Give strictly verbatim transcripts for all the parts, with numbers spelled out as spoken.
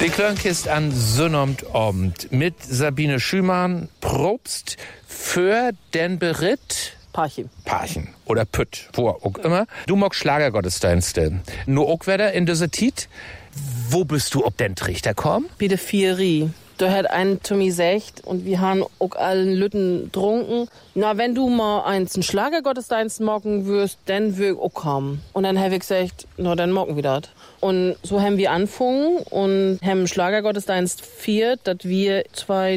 Die Klönkist an Sönnomt Abend mit Sabine Schümann, Probst für den Beritt Parchen. Parchen oder Pütt, wo auch immer. Du magst Schlagergottesdienste. Nur auch wieder in dieser Tit. Wo bist du ob den Trichter kommen? Bei der Vierie. Da hat ein zu mir gesagt, und wir haben auch allen Lütten trunken, na, wenn du mal eins einen Schlagergottesdienst morgen wirst, dann will ich auch kommen. Und dann habe ich gesagt, na, dann morgen wieder. Und so haben wir angefangen und haben Schlagergottesdienst viert, dass wir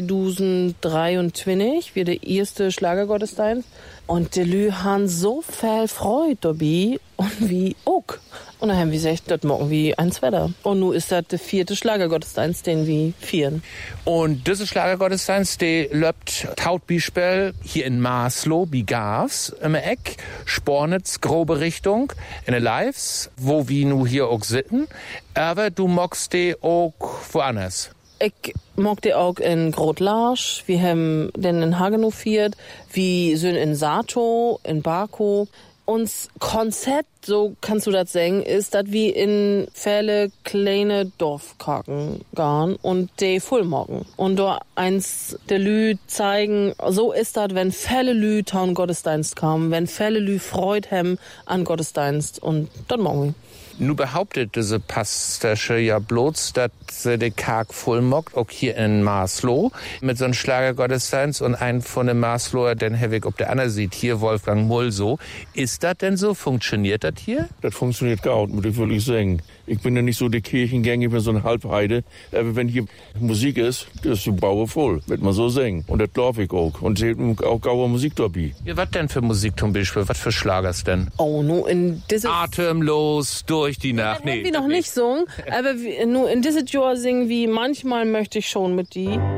zweitausenddreiundzwanzig, wir der erste Schlagergottesdienst. Und die Lü haben so viel Freude dabei und wie auch. Und dann haben wir gesagt, das morgen wie eins Wetter. Und nun ist das der vierte Schlagergottesdienst, den wir vieren. Und dieser Schlagergottesdienst, der läuft taut Beispiel hier in Maslow, wie Gas, im Eck, Spornitz, grobe Richtung, in den Lives, wo wir nu hier auch sitzen. Aber du magst die auch woanders. Ich mag die auch in Grotlarsch, wir haben den in Hagenow viert, wir sind in Sato, in Barko. Uns Konzept, so kannst du das sagen, ist, dass wir in viele kleine Dorfkaken gehen und die voll machen. Und da eins der Lü zeigen, so ist das, wenn viele Lü taun Gottesdienst kommen, wenn viele Lü Freude haben an Gottesdienst. Und das machen wir. Nu behauptet diese Pastasche ja bloß, dass sie die Karg voll mockt, auch hier in Maslow, mit so einem Schlagergottesdienst und einen von den Maslower, den Herwig ob der andere sieht, hier Wolfgang Mull so. Ist das denn so? Funktioniert das hier? Das funktioniert gut, muss ich wirklich sagen. Ich bin ja nicht so der Kirchengänger, ich bin so eine Halbheide. Aber wenn hier Musik ist, ist die Baue voll, wird man so singen. Und das glaube ich auch. Und sie haben auch gaue Musik dabei. Ja, was denn für Musik zum Beispiel? Was für Schlagers denn? Oh, nur in diese... Atemlos durch die Nacht. Nee, wir noch nicht singen, aber wir, nur in diese Jahr singen wie manchmal möchte ich schon mit die.